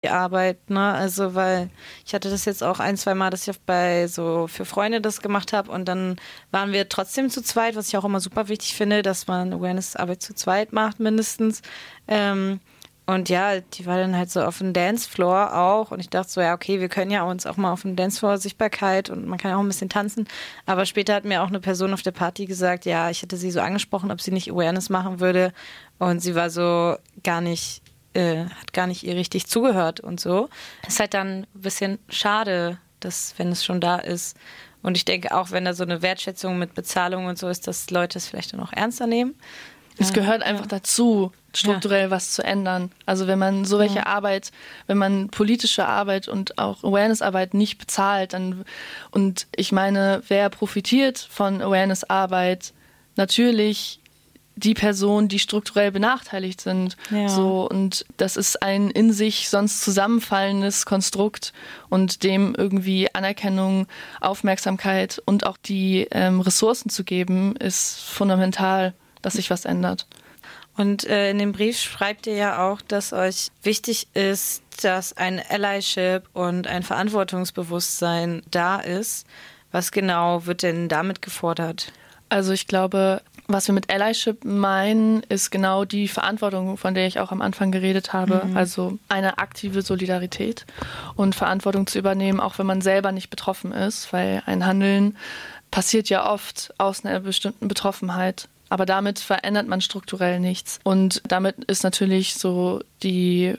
die Arbeit, ne? Also, weil ich hatte das jetzt auch ein, zwei Mal, dass ich bei so für Freunde das gemacht habe und dann waren wir trotzdem zu zweit, was ich auch immer super wichtig finde, dass man Awareness-Arbeit zu zweit macht mindestens. Und ja, die war dann halt so auf dem Dancefloor auch und ich dachte so, ja, okay, wir können ja uns auch mal auf dem Dancefloor Sichtbarkeit und man kann ja auch ein bisschen tanzen. Aber später hat mir auch eine Person auf der Party gesagt, ja, ich hätte sie so angesprochen, ob sie nicht Awareness machen würde und sie war so hat gar nicht ihr richtig zugehört und so. Ist halt dann ein bisschen schade, dass, wenn es schon da ist. Und ich denke auch, wenn da so eine Wertschätzung mit Bezahlung und so ist, dass Leute es vielleicht dann auch ernster nehmen. Es gehört einfach dazu, strukturell was zu ändern. Also wenn man so welche Arbeit, wenn man politische Arbeit und auch Awareness-Arbeit nicht bezahlt, dann, und ich meine, wer profitiert von Awareness-Arbeit? Natürlich die Personen, die strukturell benachteiligt sind. Ja. So, und das ist ein in sich sonst zusammenfallendes Konstrukt und dem irgendwie Anerkennung, Aufmerksamkeit und auch die Ressourcen zu geben, ist fundamental, dass sich was ändert. Und in dem Brief schreibt ihr ja auch, dass euch wichtig ist, dass ein Allyship und ein Verantwortungsbewusstsein da ist. Was genau wird denn damit gefordert? Also ich glaube, was wir mit Allyship meinen, ist genau die Verantwortung, von der ich auch am Anfang geredet habe. Also eine aktive Solidarität und Verantwortung zu übernehmen, auch wenn man selber nicht betroffen ist, weil ein Handeln passiert ja oft aus einer bestimmten Betroffenheit. Aber damit verändert man strukturell nichts. Und damit ist natürlich so die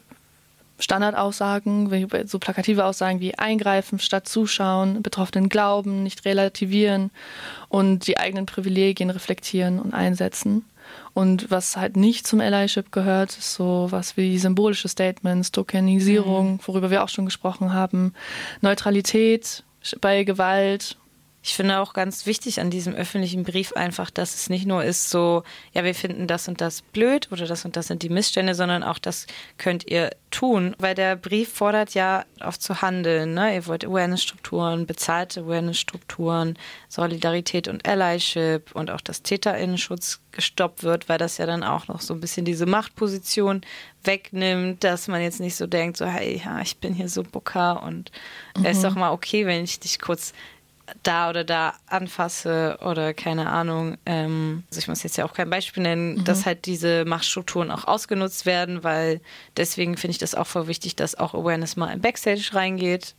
Standardaussagen, so plakative Aussagen wie eingreifen statt zuschauen, Betroffenen glauben, nicht relativieren und die eigenen Privilegien reflektieren und einsetzen. Und was halt nicht zum Allyship gehört, ist so was wie symbolische Statements, Tokenisierung, worüber wir auch schon gesprochen haben, Neutralität bei Gewalt. Ich finde auch ganz wichtig an diesem öffentlichen Brief einfach, dass es nicht nur ist so, ja, wir finden das und das blöd oder das und das sind die Missstände, sondern auch das könnt ihr tun. Weil der Brief fordert ja auf zu handeln. Ne? Ihr wollt Awareness-Strukturen, bezahlte Awareness-Strukturen, Solidarität und Allyship und auch, dass TäterInnenschutz gestoppt wird, weil das ja dann auch noch so ein bisschen diese Machtposition wegnimmt, dass man jetzt nicht so denkt, so, hey, ja, ich bin hier so Booker und es ist doch mal okay, wenn ich dich kurz da oder da anfasse oder keine Ahnung. Also ich muss jetzt ja auch kein Beispiel nennen, dass halt diese Machtstrukturen auch ausgenutzt werden, weil deswegen finde ich das auch voll wichtig, dass auch Awareness mal in Backstage reingeht.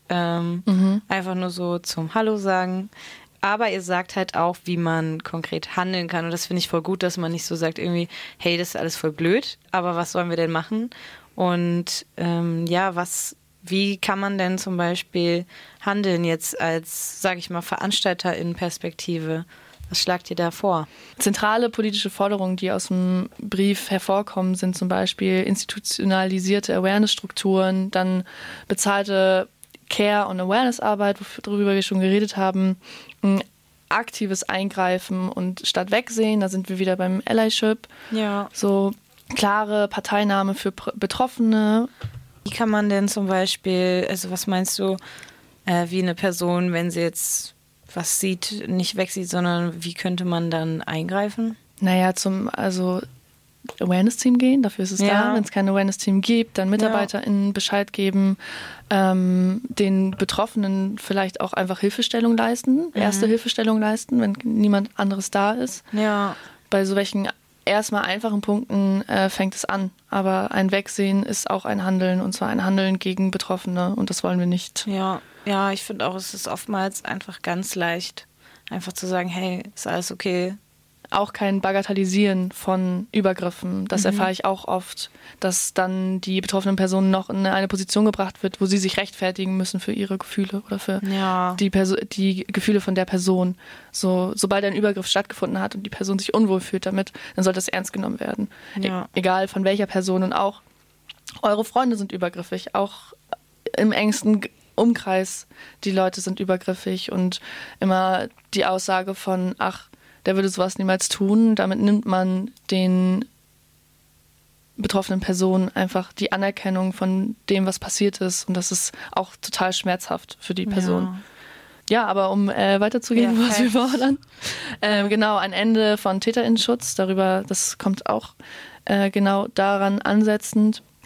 Einfach nur so zum Hallo sagen. Aber ihr sagt halt auch, wie man konkret handeln kann. Und das finde ich voll gut, dass man nicht so sagt irgendwie, hey, das ist alles voll blöd, aber was sollen wir denn machen? Und wie kann man denn zum Beispiel handeln jetzt als, sage ich mal, VeranstalterInnen-Perspektive? Was schlagt ihr da vor? Zentrale politische Forderungen, die aus dem Brief hervorkommen, sind zum Beispiel institutionalisierte Awareness-Strukturen, dann bezahlte Care- und Awareness-Arbeit, worüber wir schon geredet haben, aktives Eingreifen und statt Wegsehen, da sind wir wieder beim Allyship. Ja. So klare Parteinahme für Betroffene. Wie kann man denn zum Beispiel, also was meinst du, wie eine Person, wenn sie jetzt was sieht, nicht wegsieht, sondern wie könnte man dann eingreifen? Naja, Awareness-Team gehen, dafür ist es da. Wenn es kein Awareness-Team gibt, dann MitarbeiterInnen Bescheid geben, den Betroffenen vielleicht auch einfach Hilfestellung leisten, erste Hilfestellung leisten, wenn niemand anderes da ist. Ja. Bei so welchen erstmal einfachen Punkten fängt es an. Aber ein Wegsehen ist auch ein Handeln, und zwar ein Handeln gegen Betroffene, und das wollen wir nicht. Ja, ich finde auch, es ist oftmals einfach ganz leicht, einfach zu sagen, hey, ist alles okay. Auch kein Bagatellisieren von Übergriffen. Das erfahre ich auch oft, dass dann die betroffenen Personen noch in eine Position gebracht wird, wo sie sich rechtfertigen müssen für ihre Gefühle oder für die Gefühle von der Person. Sobald ein Übergriff stattgefunden hat und die Person sich unwohl fühlt damit, dann sollte das ernst genommen werden. Ja. Egal von welcher Person. Und auch eure Freunde sind übergriffig. Auch im engsten Umkreis die Leute sind übergriffig. Und immer die Aussage von, ach, der würde sowas niemals tun. Damit nimmt man den betroffenen Personen einfach die Anerkennung von dem, was passiert ist. Und das ist auch total schmerzhaft für die Person. Ja, aber um weiterzugehen, was wir fordern. Genau, ein Ende von TäterInnenschutz. Das kommt auch genau daran ansetzend.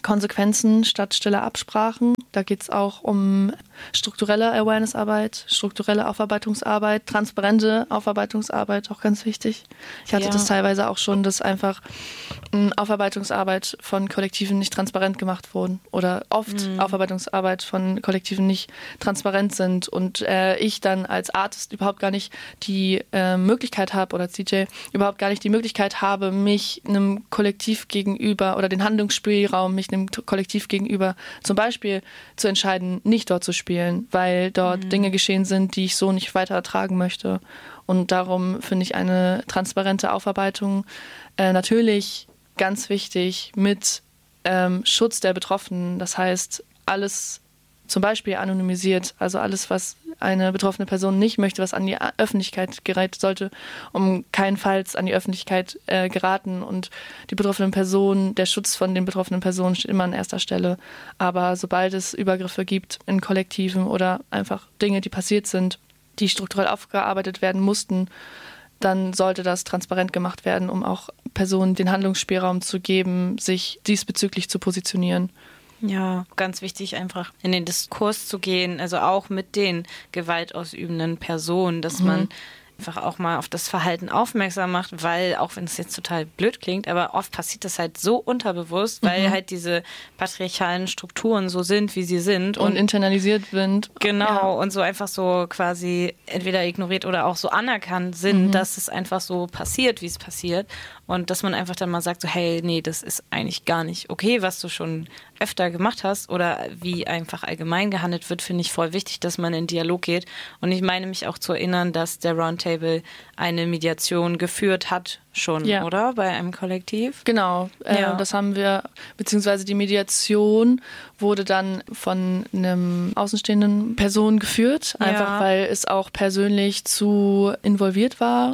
Konsequenzen statt stiller Absprachen. Da geht es auch um strukturelle Awareness-Arbeit, strukturelle Aufarbeitungsarbeit, transparente Aufarbeitungsarbeit, auch ganz wichtig. Ich hatte das teilweise auch schon, dass einfach Aufarbeitungsarbeit von Kollektiven nicht transparent gemacht wurden oder oft Aufarbeitungsarbeit von Kollektiven nicht transparent sind und ich dann als Artist überhaupt gar nicht die Möglichkeit habe oder CJ überhaupt gar nicht die Möglichkeit habe, mich einem Kollektiv gegenüber oder den Handlungsspielraum mich einem Kollektiv gegenüber zum Beispiel zu entscheiden, nicht dort zu spielen, weil dort Dinge geschehen sind, die ich so nicht weiter ertragen möchte. Und darum finde ich eine transparente Aufarbeitung natürlich ganz wichtig mit Schutz der Betroffenen. Das heißt, alles zum Beispiel anonymisiert, also alles, was eine betroffene Person nicht möchte, was an die Öffentlichkeit gerät, sollte keinenfalls an die Öffentlichkeit geraten. Und die betroffenen Personen, der Schutz von den betroffenen Personen steht immer an erster Stelle. Aber sobald es Übergriffe gibt in Kollektiven oder einfach Dinge, die passiert sind, die strukturell aufgearbeitet werden mussten, dann sollte das transparent gemacht werden, um auch Personen den Handlungsspielraum zu geben, sich diesbezüglich zu positionieren. Ja, ganz wichtig, einfach in den Diskurs zu gehen, also auch mit den gewaltausübenden Personen, dass man einfach auch mal auf das Verhalten aufmerksam macht, weil, auch wenn es jetzt total blöd klingt, aber oft passiert das halt so unterbewusst, weil halt diese patriarchalen Strukturen so sind, wie sie sind. Und internalisiert sind. Genau, und so einfach so quasi entweder ignoriert oder auch so anerkannt sind, dass es einfach so passiert, wie es passiert. Und dass man einfach dann mal sagt, so, hey, nee, das ist eigentlich gar nicht okay, was du schon öfter gemacht hast oder wie einfach allgemein gehandelt wird, finde ich voll wichtig, dass man in Dialog geht. Und ich meine mich auch zu erinnern, dass der Roundtable eine Mediation geführt hat schon, oder? Bei einem Kollektiv? Genau, das haben wir, beziehungsweise die Mediation wurde dann von einem außenstehenden Person geführt, einfach weil es auch persönlich zu involviert war.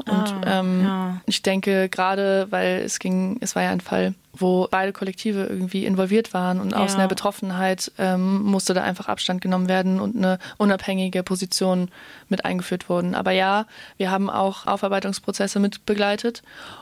Und ich denke gerade, weil es war ja ein Fall, wo beide Kollektive irgendwie involviert waren und aus einer Betroffenheit musste da einfach Abstand genommen werden und eine unabhängige Position mit eingeführt wurden. Aber ja, wir haben auch Aufarbeitungsprozesse mit begleitet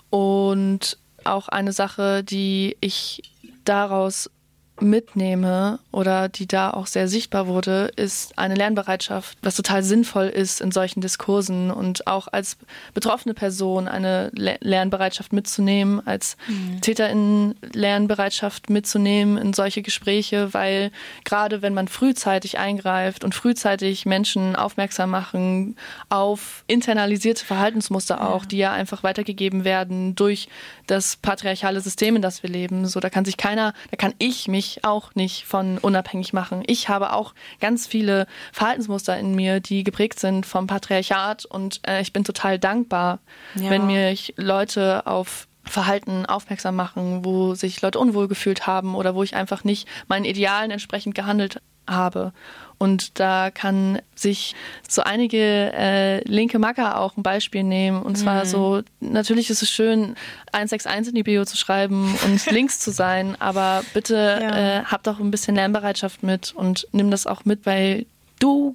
und auch eine Sache, die ich daraus mitnehme oder die da auch sehr sichtbar wurde, ist eine Lernbereitschaft, was total sinnvoll ist in solchen Diskursen und auch als betroffene Person eine Lernbereitschaft mitzunehmen, als TäterInnen Lernbereitschaft mitzunehmen in solche Gespräche, weil gerade wenn man frühzeitig eingreift und frühzeitig Menschen aufmerksam machen auf internalisierte Verhaltensmuster auch, die ja einfach weitergegeben werden durch das patriarchale System, in das wir leben, so da kann ich mich auch nicht von unabhängig machen. Ich habe auch ganz viele Verhaltensmuster in mir, die geprägt sind vom Patriarchat und ich bin total dankbar, wenn mich Leute auf Verhalten aufmerksam machen, wo sich Leute unwohl gefühlt haben oder wo ich einfach nicht meinen Idealen entsprechend gehandelt habe. Und da kann sich so einige linke Macker auch ein Beispiel nehmen. Und zwar so, natürlich ist es schön, 161 in die Bio zu schreiben und links zu sein, aber bitte habt auch ein bisschen Lernbereitschaft mit und nimm das auch mit, weil du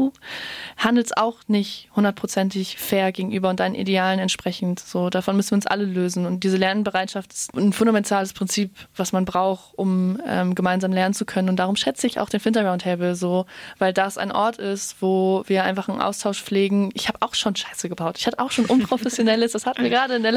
handelst auch nicht hundertprozentig fair gegenüber und deinen Idealen entsprechend. So, davon müssen wir uns alle lösen. Und diese Lernbereitschaft ist ein fundamentales Prinzip, was man braucht, um gemeinsam lernen zu können. Und darum schätze ich auch den Flinter Roundtable so, weil das ein Ort ist, wo wir einfach einen Austausch pflegen. Ich habe auch schon Scheiße gebaut. Ich hatte auch schon Unprofessionelles. Das hatten wir gerade im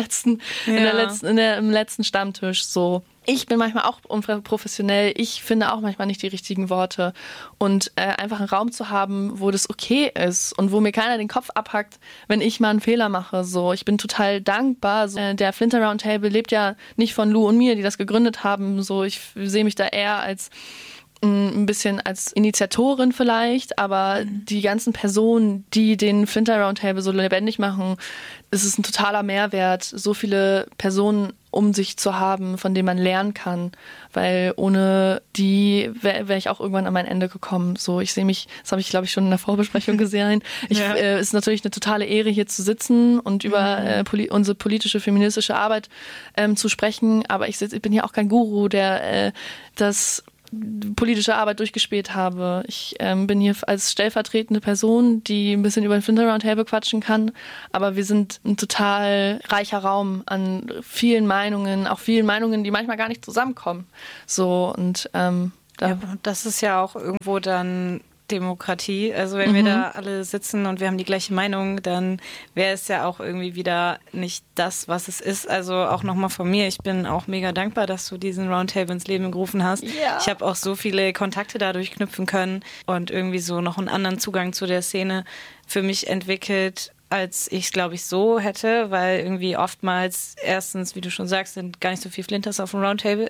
letzten Stammtisch so. Ich bin manchmal auch unprofessionell. Ich finde auch manchmal nicht die richtigen Worte. Und einfach einen Raum zu haben, wo das okay ist und wo mir keiner den Kopf abhackt, wenn ich mal einen Fehler mache. So, ich bin total dankbar. So, der Flinter Roundtable lebt ja nicht von Lou und mir, die das gegründet haben. So, ich sehe mich da eher als ein bisschen als Initiatorin vielleicht, aber die ganzen Personen, die den Flinter Roundtable so lebendig machen, es ist ein totaler Mehrwert, so viele Personen um sich zu haben, von denen man lernen kann, weil ohne die wäre ich auch irgendwann an mein Ende gekommen. So, ich sehe mich, das habe ich glaube ich schon in der Vorbesprechung gesehen. Es ist natürlich eine totale Ehre, hier zu sitzen und über unsere politische, feministische Arbeit zu sprechen, aber ich bin hier auch kein Guru, der das politische Arbeit durchgespielt habe. Ich bin hier als stellvertretende Person, die ein bisschen über den Flinter Roundtable quatschen kann, aber wir sind ein total reicher Raum an vielen Meinungen, auch vielen Meinungen, die manchmal gar nicht zusammenkommen. So und das ist ja auch irgendwo dann Demokratie. Also wenn wir da alle sitzen und wir haben die gleiche Meinung, dann wäre es ja auch irgendwie wieder nicht das, was es ist. Also auch nochmal von mir, ich bin auch mega dankbar, dass du diesen Roundtable ins Leben gerufen hast. Ja. Ich habe auch so viele Kontakte dadurch knüpfen können und irgendwie so noch einen anderen Zugang zu der Szene für mich entwickelt, als ich es, glaube ich, so hätte, weil irgendwie oftmals, erstens, wie du schon sagst, sind gar nicht so viele Flinters auf dem Roundtable,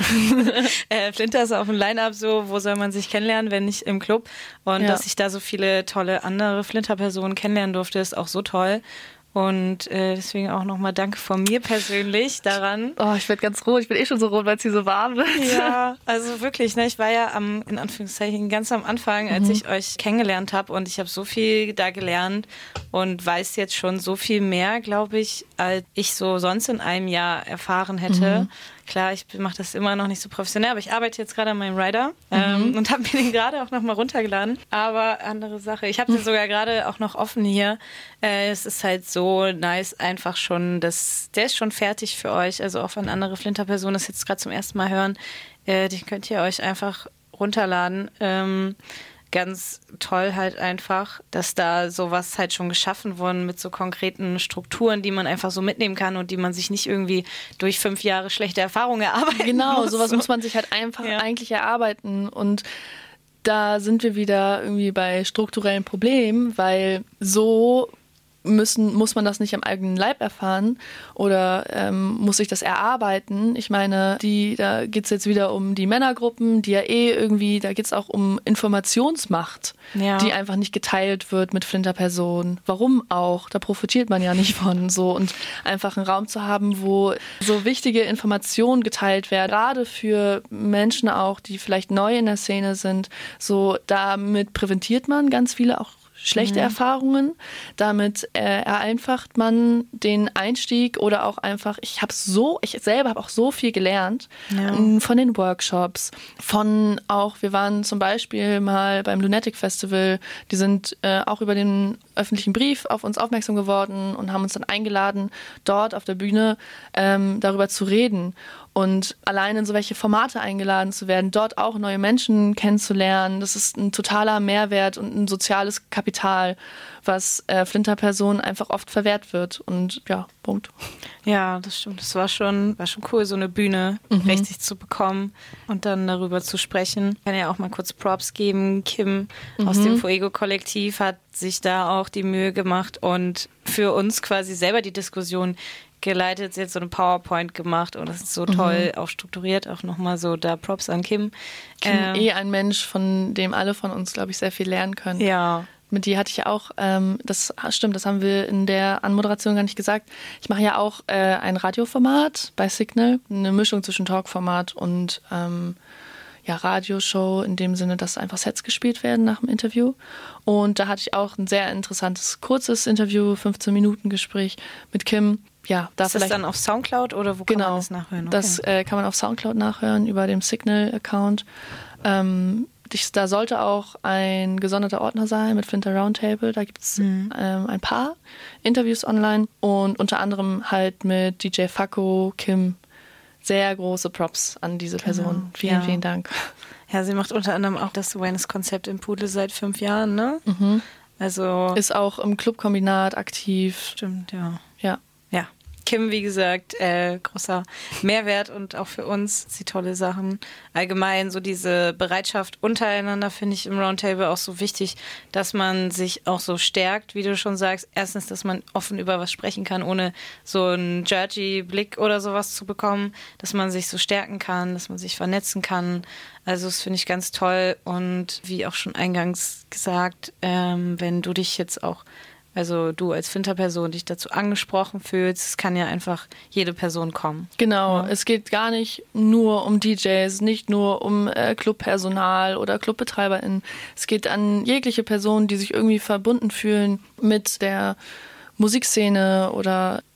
Flinters auf dem Line-Up, so, wo soll man sich kennenlernen, wenn nicht im Club? Und dass ich da so viele tolle andere Flinter-Personen kennenlernen durfte, ist auch so toll. Und deswegen auch nochmal Danke von mir persönlich daran. Oh, ich werde ganz rot. Ich bin eh schon so rot, weil es hier so warm wird. Ja, also wirklich, ne, ich war ja in Anführungszeichen ganz am Anfang, als ich euch kennengelernt habe und ich habe so viel da gelernt und weiß jetzt schon so viel mehr, glaube ich, als ich so sonst in einem Jahr erfahren hätte. Klar, ich mache das immer noch nicht so professionell, aber ich arbeite jetzt gerade an meinem Rider und habe mir den gerade auch nochmal runtergeladen. Aber andere Sache, ich habe den sogar gerade auch noch offen hier. Es ist halt so nice, einfach schon, der ist schon fertig für euch. Also auch wenn andere Flinter-Personen das jetzt gerade zum ersten Mal hören, den könnt ihr euch einfach runterladen. Ganz toll halt einfach, dass da sowas halt schon geschaffen worden mit so konkreten Strukturen, die man einfach so mitnehmen kann und die man sich nicht irgendwie durch 5 Jahre schlechte Erfahrungen erarbeiten Genau, muss. Sowas muss man sich halt einfach eigentlich erarbeiten und da sind wir wieder irgendwie bei strukturellen Problemen, weil so muss man das nicht am eigenen Leib erfahren oder muss sich das erarbeiten. Ich meine, da geht es jetzt wieder um die Männergruppen, die ja irgendwie, da geht es auch um Informationsmacht, die einfach nicht geteilt wird mit Flinter-Personen. Warum auch? Da profitiert man ja nicht von so und einfach einen Raum zu haben, wo so wichtige Informationen geteilt werden, gerade für Menschen auch, die vielleicht neu in der Szene sind, so damit präventiert man ganz viele auch schlechte Erfahrungen. Damit vereinfacht man den Einstieg oder auch einfach, ich selber habe auch so viel gelernt von den Workshops, wir waren zum Beispiel mal beim Lunatic Festival, die sind auch über den öffentlichen Brief auf uns aufmerksam geworden und haben uns dann eingeladen, dort auf der Bühne darüber zu reden. Und allein in so welche Formate eingeladen zu werden, dort auch neue Menschen kennenzulernen, das ist ein totaler Mehrwert und ein soziales Kapital, was Flinter-Personen einfach oft verwehrt wird. Und ja, Punkt. Ja, das stimmt. Das war schon cool, so eine Bühne richtig zu bekommen und dann darüber zu sprechen. Ich kann ja auch mal kurz Props geben. Kim aus dem Fuego-Kollektiv hat sich da auch die Mühe gemacht und für uns quasi selber die Diskussion geleitet, sie hat so eine PowerPoint gemacht und das ist so toll, auch strukturiert, auch nochmal so da Props an Kim. Kim ein Mensch, von dem alle von uns, glaube ich, sehr viel lernen können. Ja. Mit die hatte ich ja auch, das stimmt, das haben wir in der Anmoderation gar nicht gesagt. Ich mache ja auch ein Radioformat bei Signal, eine Mischung zwischen Talkformat und Radioshow, in dem Sinne, dass einfach Sets gespielt werden nach dem Interview. Und da hatte ich auch ein sehr interessantes, kurzes Interview, 15-Minuten-Gespräch mit Kim. Ja, da ist das dann auf Soundcloud oder wo kann man das nachhören? Okay. Das kann man auf Soundcloud nachhören über dem Signal-Account. Da sollte auch ein gesonderter Ordner sein mit Flinter Roundtable. Da gibt es ein paar Interviews online und unter anderem halt mit DJ Fakko, Kim. Sehr große Props an diese Person. Vielen, vielen Dank. Ja, sie macht unter anderem auch das Awareness-Konzept im Pudel seit 5 Jahren, ne? Also ist auch im Clubkombinat aktiv. Stimmt, ja. Ja. Kim, wie gesagt, großer Mehrwert und auch für uns sie tolle Sachen. Allgemein so diese Bereitschaft untereinander finde ich im Roundtable auch so wichtig, dass man sich auch so stärkt, wie du schon sagst. Erstens, dass man offen über was sprechen kann, ohne so einen judgy Blick oder sowas zu bekommen, dass man sich so stärken kann, dass man sich vernetzen kann. Also das finde ich ganz toll und wie auch schon eingangs gesagt, wenn du dich jetzt auch du als Flinter-Person dich dazu angesprochen fühlst, es kann ja einfach jede Person kommen. Genau, es geht gar nicht nur um DJs, nicht nur um Clubpersonal oder ClubbetreiberInnen. Es geht an jegliche Person, die sich irgendwie verbunden fühlen mit der Musikszene oder